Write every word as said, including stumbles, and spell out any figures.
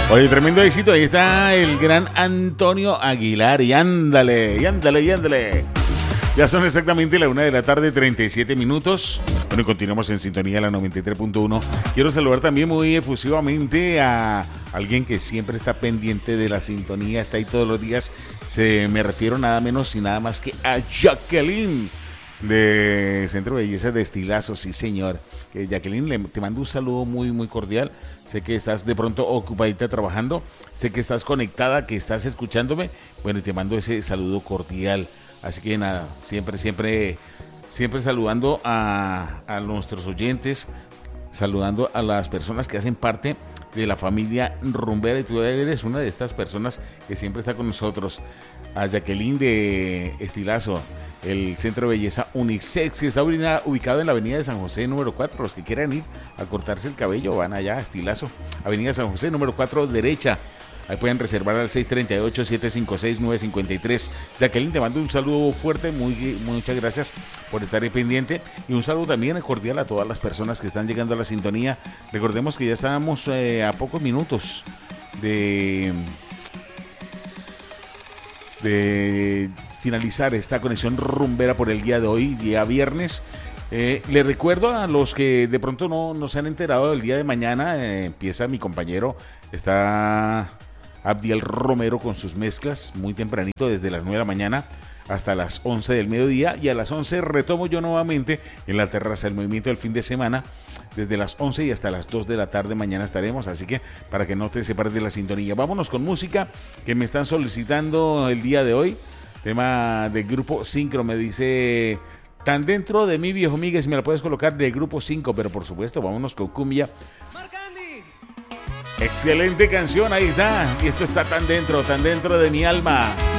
Oye, tremendo éxito. Ahí está el gran Antonio Aguilar. Y ándale, y ándale, y ándale. Ya son exactamente la una de la tarde, treinta y siete minutos. Bueno, y continuamos en sintonía de la noventa y tres punto uno. Quiero saludar también muy efusivamente a alguien que siempre está pendiente de la sintonía, está ahí todos los días. Se, me refiero nada menos y nada más que a Jacqueline de Centro de Belleza de Estilazo, sí señor. Que Jacqueline, le, te mando un saludo muy muy cordial. Sé que estás de pronto ocupadita trabajando, sé que estás conectada, que estás escuchándome. Bueno, y te mando ese saludo cordial. Así que nada, siempre, siempre, siempre saludando a, a nuestros oyentes, saludando a las personas que hacen parte de la familia rumbera, y tú eres una de estas personas que siempre está con nosotros. A Jacqueline de Estilazo, el Centro de Belleza Unisex, que está ubicado en la avenida de San José número cuatro. Los que quieran ir a cortarse el cabello van allá a Estilazo, avenida San José número cuatro, derecha. Ahí pueden reservar al seis tres ocho, siete cinco seis, nueve cinco tres. Jacqueline, te mando un saludo fuerte, muy, muchas gracias por estar ahí pendiente. Y un saludo también cordial a todas las personas que están llegando a la sintonía. Recordemos que ya estamos eh, a pocos minutos de, de finalizar esta conexión rumbera por el día de hoy, día viernes. Eh, le recuerdo a los que de pronto no, no se han enterado, el día de mañana eh, empieza mi compañero, está Abdiel Romero con sus mezclas muy tempranito, desde las nueve de la mañana hasta las once del mediodía, y a las once retomo yo nuevamente en la terraza del movimiento del fin de semana, desde las once y hasta las dos de la tarde mañana estaremos, así que para que no te separes de la sintonía. Vámonos con música que me están solicitando el día de hoy, tema del grupo Sincro, me dice: tan dentro de mi viejo Miguel, si me la puedes colocar, del grupo cinco, pero por supuesto vámonos con cumbia. Excelente canción, ahí está. Y esto está tan dentro, tan dentro de mi alma.